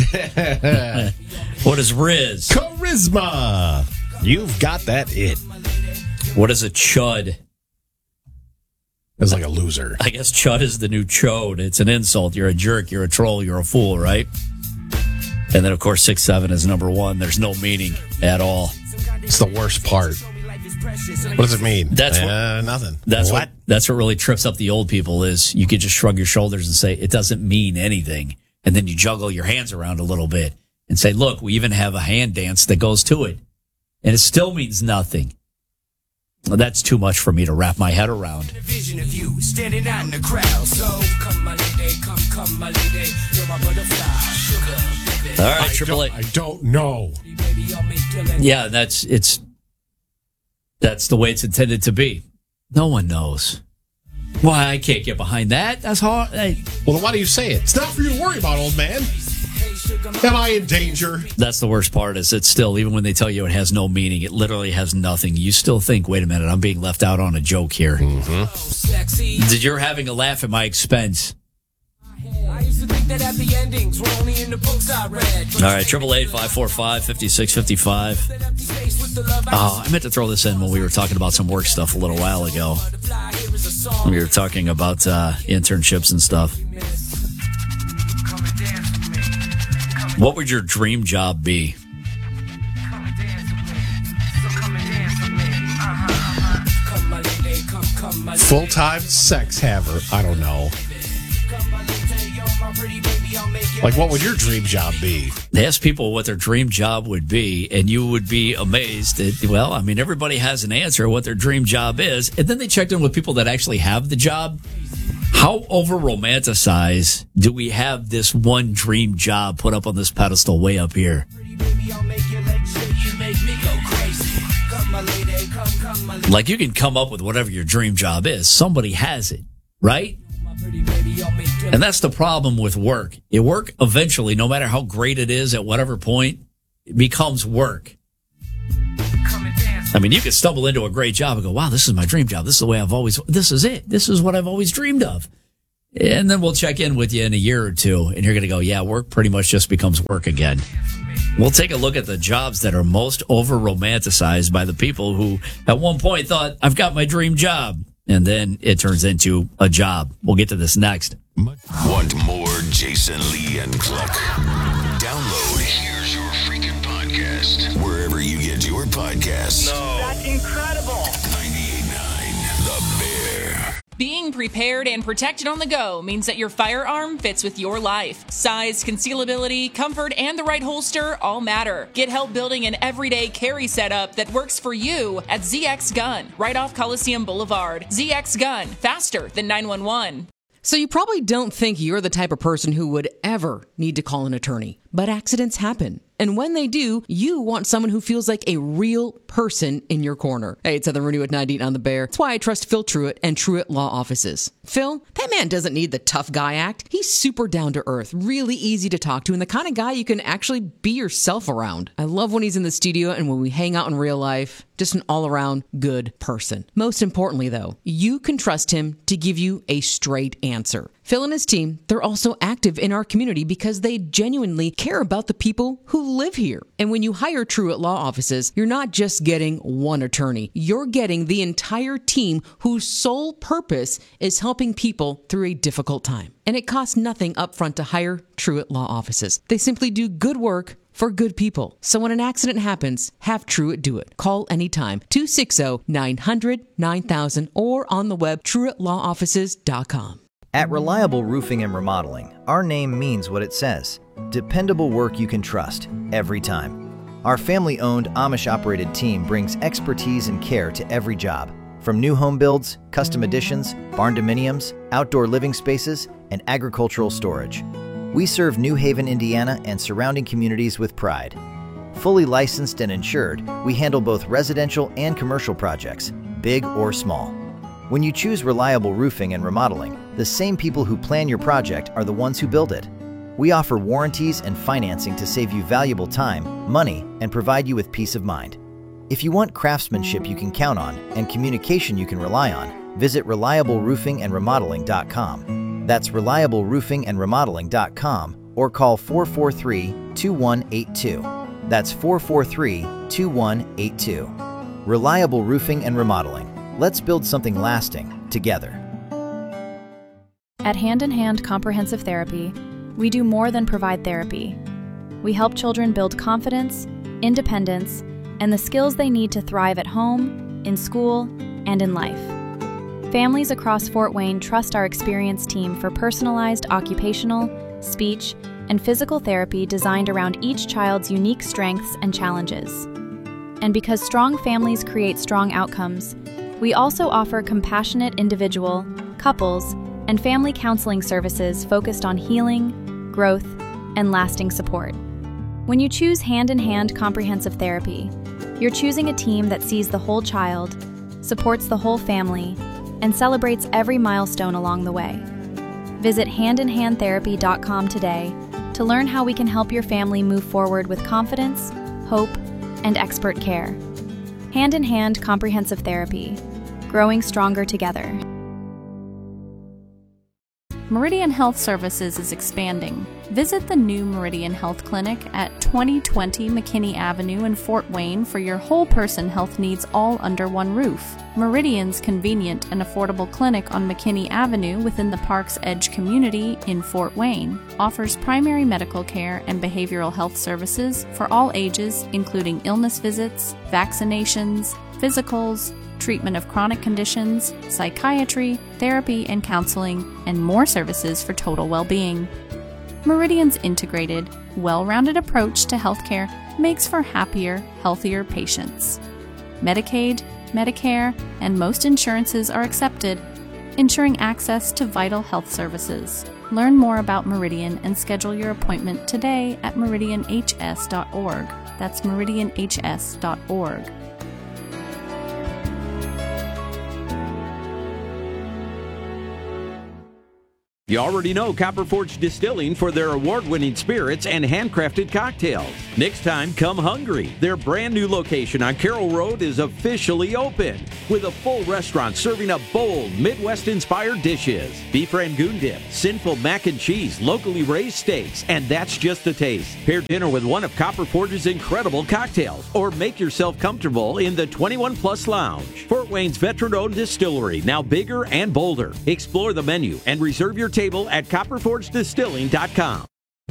What is Riz? Charisma. You've got that it. What is a chud? It's like a loser. I guess chud is the new chode. It's an insult. You're a jerk. You're a troll. You're a fool, right? And then, of course, 6'7" is number one. There's no meaning at all. It's the worst part. What does it mean? Nothing. That's what really trips up the old people is you could just shrug your shoulders and say, it doesn't mean anything. And then you juggle your hands around a little bit and say, look, we even have a hand dance that goes to it. And it still means nothing. Well, that's too much for me to wrap my head around. Vision of you standing out in the crowd. So come my lady, come my lady. You're my butterfly, sugar. All right, Triple A. I don't know. Yeah, that's the way it's intended to be. No one knows. Why, I can't get behind that. That's hard. Well, then why do you say it? It's not for you to worry about, old man. Am I in danger? That's the worst part is it's still, even when they tell you it has no meaning, it literally has nothing. You still think, wait a minute, I'm being left out on a joke here. Mm-hmm. Did you're having a laugh at my expense? I used to think that happy endings were only in the books I read. All right, 888-545-5655. Oh, I meant to throw this in when we were talking about some work stuff a little while ago. We were talking about internships and stuff. What would your dream job be? Full-time sex haver. I don't know. Like, what would your dream job be? Ask people what their dream job would be, and you would be amazed at, well, I mean, everybody has an answer what their dream job is, and then they checked in with people that actually have the job. How over-romanticized do we have this one dream job put up on this pedestal way up here? Like, you can come up with whatever your dream job is. Somebody has it, right? And that's the problem with work. Your work eventually, no matter how great it is at whatever point, it becomes work. I mean, you could stumble into a great job and go, wow, this is my dream job. This is the way this is it. This is what I've always dreamed of. And then we'll check in with you in a year or two, and you're going to go, yeah, work pretty much just becomes work again. We'll take a look at the jobs that are most over-romanticized by the people who at one point thought, I've got my dream job. And then it turns into a job. We'll get to this next. Want more Jason Lee and Cluck? Download Here's Your Freaking Podcast wherever you get your podcasts. No. That's incredible. 98.9 The Bear. Being prepared and protected on the go means that your firearm fits with your life. Size, concealability, comfort, and the right holster all matter. Get help building an everyday carry setup that works for you at ZX Gun, right off Coliseum Boulevard. ZX Gun, faster than 911. So you probably don't think you're the type of person who would ever need to call an attorney, but accidents happen. And when they do, you want someone who feels like a real person in your corner. Hey, it's Heather Renew at 98 on the Bear. That's why I trust Phil Truitt and Truitt Law Offices. Phil, that man doesn't need the tough guy act. He's super down to earth, really easy to talk to, and the kind of guy you can actually be yourself around. I love when he's in the studio and when we hang out in real life. Just an all-around good person. Most importantly, though, you can trust him to give you a straight answer. Phil and his team, they're also active in our community because they genuinely care about the people who live here. And when you hire Truitt Law Offices, you're not just getting one attorney. You're getting the entire team whose sole purpose is helping people through a difficult time. And it costs nothing upfront to hire Truitt Law Offices. They simply do good work for good people. So when an accident happens, have Truitt do it. Call anytime, 260-900-9000 or on the web, TruittLawOffices.com. At Reliable Roofing and Remodeling, our name means what it says. Dependable work you can trust, every time. Our family-owned, Amish-operated team brings expertise and care to every job. From new home builds, custom additions, barn dominiums, outdoor living spaces, and agricultural storage. We serve New Haven, Indiana and surrounding communities with pride. Fully licensed and insured, we handle both residential and commercial projects, big or small. When you choose Reliable Roofing and Remodeling, the same people who plan your project are the ones who build it. We offer warranties and financing to save you valuable time, money, and provide you with peace of mind. If you want craftsmanship you can count on and communication you can rely on, visit ReliableRoofingAndRemodeling.com. That's ReliableRoofingAndRemodeling.com or call 443-2182. That's 443-2182. Reliable Roofing and Remodeling. Let's build something lasting together. At Hand in Hand Comprehensive Therapy, we do more than provide therapy. We help children build confidence, independence, and the skills they need to thrive at home, in school, and in life. Families across Fort Wayne trust our experienced team for personalized occupational, speech, and physical therapy designed around each child's unique strengths and challenges. And because strong families create strong outcomes, we also offer compassionate individual, couples, and family counseling services focused on healing, growth, and lasting support. When you choose Hand in Hand Comprehensive Therapy, you're choosing a team that sees the whole child, supports the whole family, and celebrates every milestone along the way. Visit handinhandtherapy.com today to learn how we can help your family move forward with confidence, hope, and expert care. Hand in Hand Comprehensive Therapy, growing stronger together. Meridian Health Services is expanding. Visit the new Meridian Health Clinic at 2020 McKinney Avenue in Fort Wayne for your whole person health needs all under one roof. Meridian's convenient and affordable clinic on McKinney Avenue within the Park's Edge community in Fort Wayne offers primary medical care and behavioral health services for all ages, including illness visits, vaccinations, physicals, treatment of chronic conditions, psychiatry, therapy and counseling, and more services for total well-being. Meridian's integrated, well-rounded approach to healthcare makes for happier, healthier patients. Medicaid, Medicare, and most insurances are accepted, ensuring access to vital health services. Learn more about Meridian and schedule your appointment today at meridianhs.org. That's meridianhs.org. You already know Copper Forge Distilling for their award-winning spirits and handcrafted cocktails. Next time, come hungry. Their brand new location on Carroll Road is officially open with a full restaurant serving up bold Midwest-inspired dishes. Beef Rangoon dip, sinful mac and cheese, locally raised steaks, and that's just a taste. Pair dinner with one of Copper Forge's incredible cocktails or make yourself comfortable in the 21-plus lounge. Fort Wayne's veteran-owned distillery, now bigger and bolder. Explore the menu and reserve your table at copperforgedistilling.com.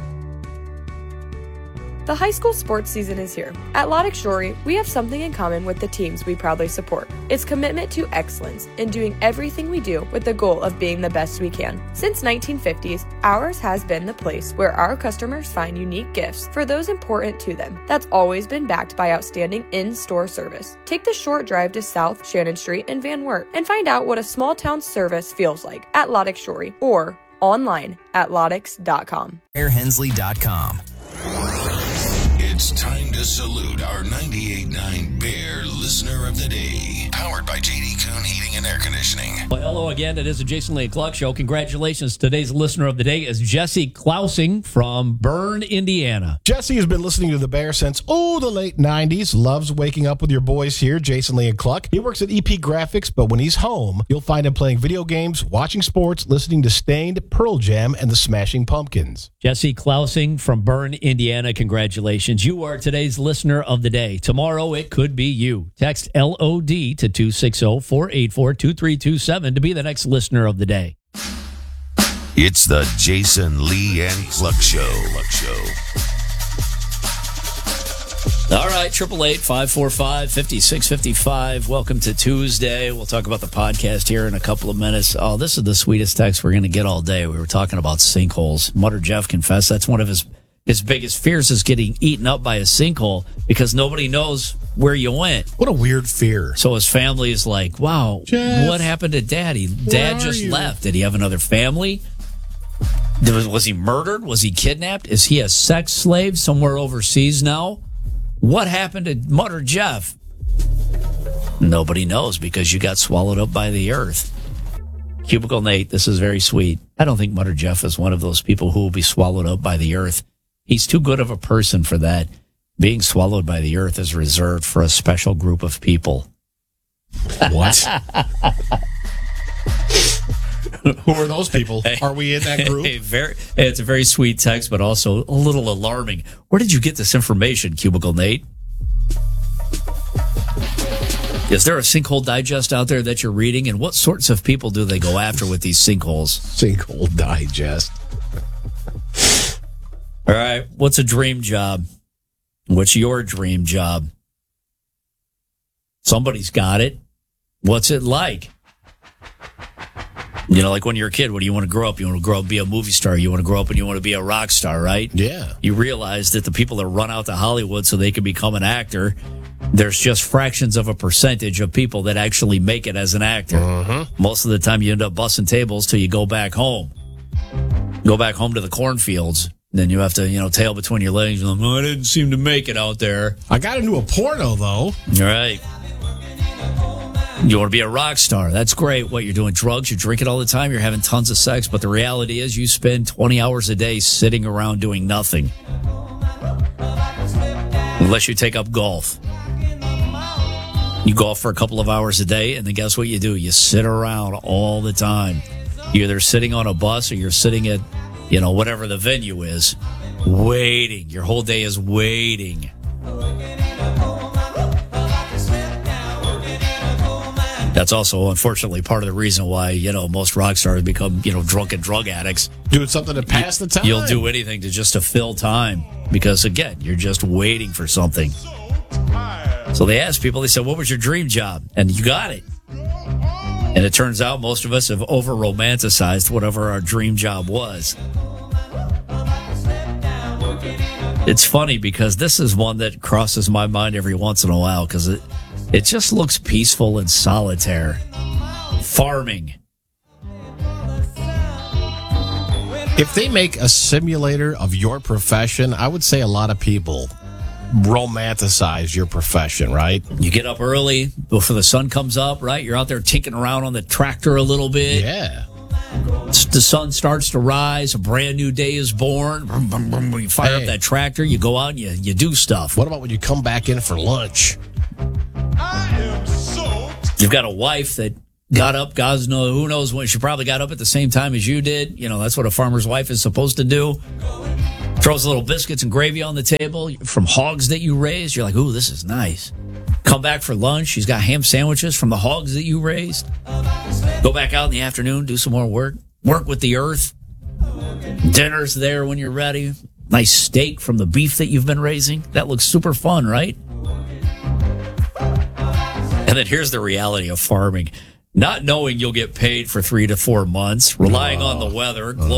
The high school sports season is here. At Loddick Shorey, we have something in common with the teams we proudly support. It's commitment to excellence in doing everything we do with the goal of being the best we can. Since 1950s, ours has been the place where our customers find unique gifts for those important to them. That's always been backed by outstanding in-store service. Take the short drive to South Shannon Street in Van Wert and find out what a small town service feels like at Loddick Shorey or online at loddicks.com. AirHensley.com. It's time to salute our 98.9 Bear Listener of the Day. Powered by J.D. Kuhn Heating and Air Conditioning. Well, hello again. It is the Jason Lee Cluck Show. Congratulations. Today's Listener of the Day is Jesse Klausing from Bern, Indiana. Jesse has been listening to the Bear since, the late 90s. Loves waking up with your boys here, Jason Lee and Cluck. He works at EP Graphics, but when he's home, you'll find him playing video games, watching sports, listening to Stained, Pearl Jam, and the Smashing Pumpkins. Jesse Klausing from Bern, Indiana. Congratulations. You are today's Listener of the Day. Tomorrow, it could be you. Text LOD to 260-484-2327 to be the next Listener of the Day. It's the Jason Lee and Cluck Show. All right, 888-545-5655. Welcome to Tuesday. We'll talk about the podcast here in a couple of minutes. Oh, this is the sweetest text we're going to get all day. We were talking about sinkholes. Mutter Jeff confessed that's one of his biggest fears is getting eaten up by a sinkhole because nobody knows where you went. What a weird fear. So his family is like, wow, Jeff, what happened to Daddy? Dad just left. Did he have another family? Was he murdered? Was he kidnapped? Is he a sex slave somewhere overseas now? What happened to Mutter Jeff? Nobody knows because you got swallowed up by the earth. Cubicle Nate, this is very sweet. I don't think Mutter Jeff is one of those people who will be swallowed up by the earth. He's too good of a person for that. Being swallowed by the earth is reserved for a special group of people. What? Who are those people? Are we in that group? It's a very sweet text, but also a little alarming. Where did you get this information, Cubicle Nate? Is there a Sinkhole Digest out there that you're reading? And what sorts of people do they go after with these sinkholes? Sinkhole Digest. All right. What's a dream job? What's your dream job? Somebody's got it. What's it like? You know, like when you're a kid, what do you want to grow up? You want to grow up and be a movie star. You want to grow up and you want to be a rock star, right? Yeah. You realize that the people that run out to Hollywood so they can become an actor, there's just fractions of a percentage of people that actually make it as an actor. Mm-hmm. Most of the time you end up busting tables till you go back home. Go back home to the cornfields. Then you have to, tail between your legs. And I didn't seem to make it out there. I got into a porno, though. All right. You want to be a rock star. That's great. What, you're doing drugs, you're drinking all the time, you're having tons of sex, but the reality is you spend 20 hours a day sitting around doing nothing. Unless you take up golf. You golf for a couple of hours a day, and then guess what you do? You sit around all the time. You're either sitting on a bus or you're sitting at, whatever the venue is, waiting. Your whole day is waiting. That's also, unfortunately, part of the reason why, most rock stars become, drunken drug addicts. Doing something to pass the time. You'll do anything to fill time because, again, you're just waiting for something. So they asked people, they said, what was your dream job? And you got it. And it turns out most of us have over-romanticized whatever our dream job was. It's funny because this is one that crosses my mind every once in a while because it just looks peaceful and solitaire. Farming. If they make a simulator of your profession, I would say a lot of people romanticize your profession, right? You get up early before the sun comes up, right? You're out there tinkering around on the tractor a little bit. Yeah. The sun starts to rise. A brand new day is born. Boom, boom, boom. You fire up that tractor. You go out and you do stuff. What about when you come back in for lunch? You've got a wife that got up, who knows when. She probably got up at the same time as you did. You know, that's what a farmer's wife is supposed to do. Throws little biscuits and gravy on the table from hogs that you raised. You're like, ooh, this is nice. Come back for lunch. She's got ham sandwiches from the hogs that you raised. Go back out in the afternoon, do some more work. Work with the earth. Dinner's there when you're ready. Nice steak from the beef that you've been raising. That looks super fun, right? And then here's the reality of farming. Not knowing you'll get paid for 3 to 4 months, relying on the weather,